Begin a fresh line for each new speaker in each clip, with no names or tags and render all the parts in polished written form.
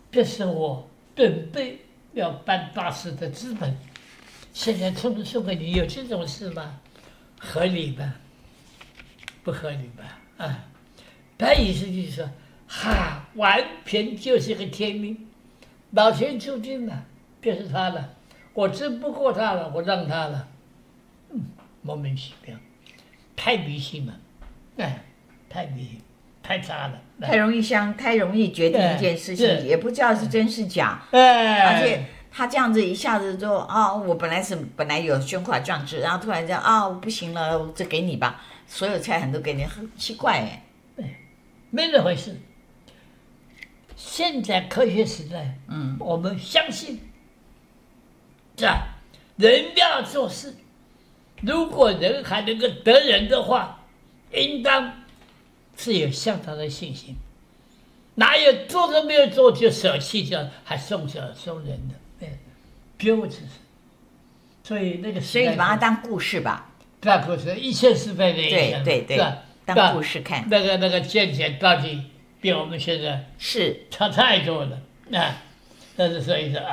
这是我准备要办大事的资本。现在送给你，有这种事吗？合理吧？不合理吧？啊，他意思就是说，完全就是个天命，老天注定了，就是他了，我争不过他了，我让他了，莫名其妙，太迷信了，哎，太迷信，太差了，
太容易决定一件事情，也不知道是真是假，而且他这样子一下子就我本来有胸怀壮志，然后突然间不行了，这给你吧，所有财产都给你，很奇怪哎。
没那回事。现在科学时代，我们相信，是吧？人要做事，如果人还能够得人的话，应当是有相当的信心。哪有做都没有做就舍弃掉，还送人的？绝无此事。所以那个时代，
所以把它当故事吧。
当故事1400年前，
对，当故事看。
那个见解到底比我们现在
是
差太多了但是所以说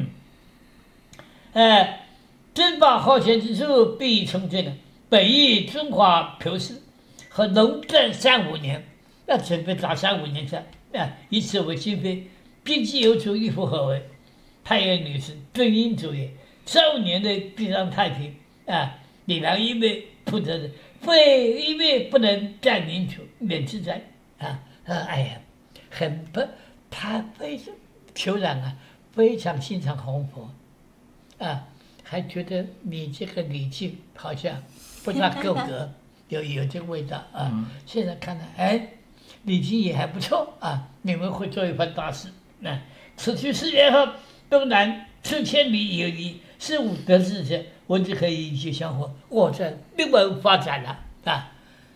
珍宝好钱之处，必以从政。本意中华朴氏和农战35年，那准备打35年战以此为经费，并既有主一夫合为。太原女士正因主也，35年内必让太平李郎因为不得的，非因为不能占领主，免之灾哎呀，他非常酋长非常欣赏红佛还觉得你这个礼敬好像不大够格，有这个味道现在看来，礼敬也还不错你们会做一番大事此去4年后，东南4000里有一是武德之者，我就可以一起相活。我这另外发展了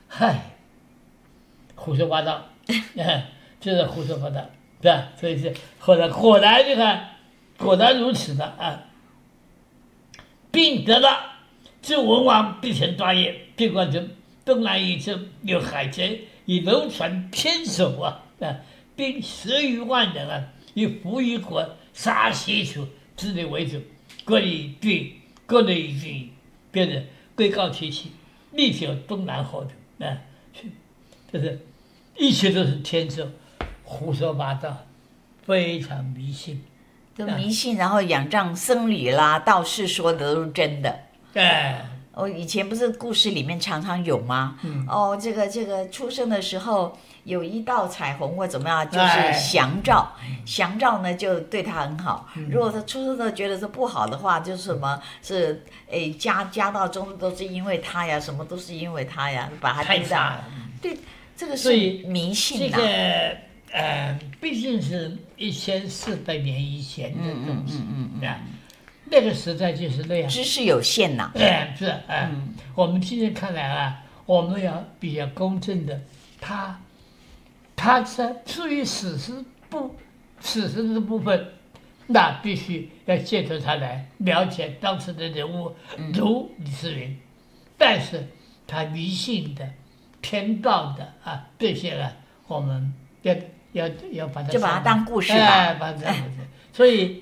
胡说八道这是胡说八道，是吧？所以是果然你看，果然如此的并得了自文王必成大业，并观中东南一侧有海贼，以楼船偏守并10余万人以服于国，杀西楚之内为主，各地一郡，便是归告其妻，力求东南后土这是一切都是天授，胡说八道，非常迷信。
都迷信，然后仰仗僧侣啦、道士说的都是真的。以前不是故事里面常常有吗？这个出生的时候有一道彩虹或怎么样，就是祥兆，祥兆呢就对他很好。如果他出生的觉得是不好的话，就是什么是家道中都是因为他呀，什么都是因为他呀，把他丢掉。对，这个是迷信
毕竟是1400年以前的东西那个时代就是那样，
知识有限
是我们今天看来我们要比较公正的，他是至于史实的部分，那必须要借助他来了解当时的人物，如李世民，但是他迷信的、偏道的这些我们要把它
就把它当故事吧，
把它当故事。所以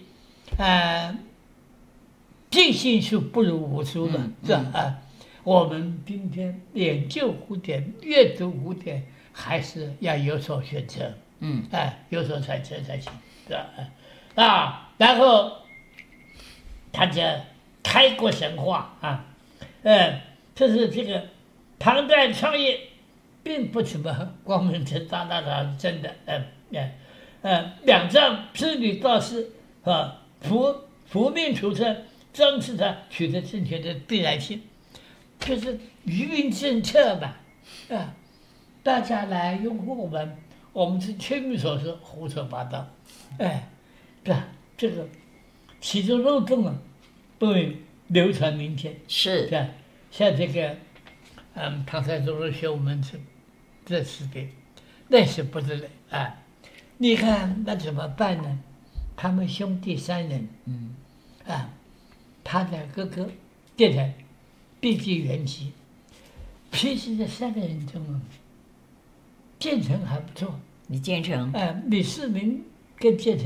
尽信书不如无书嘛，是吧？我们今天研究古典、阅读古典，还是要有所选择，有所选择才行，是吧？然后他的开国神话这是这个唐代创业，并不怎么光明正大的，真的，两丈之女道士福命出身，正是他取得政权的必然性，就是愚民政策嘛，大家来拥护我们是全民所说胡说八道，这个其中漏洞都流传民间，
是
吧？像这个唐太宗的学我们这词典，那是不得了你看那怎么办呢？他们兄弟3人，他的哥哥建成必继原籍，其实这3个人中建成还不错，
李建成，
李世民跟建成